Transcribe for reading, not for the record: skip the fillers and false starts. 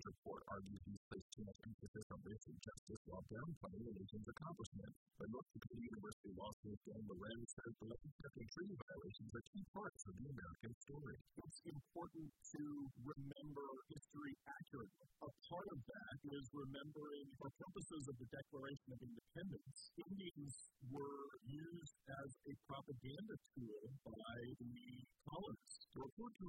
report argues he's placed too much emphasis on racial justice while downplaying the nation's accomplishment. But North Dakota University law student Dan Loren says the legislative treaty violations are key parts of the American story. It's important to remember history accurately. A part of that is remembering, for purposes of the Declaration of Independence,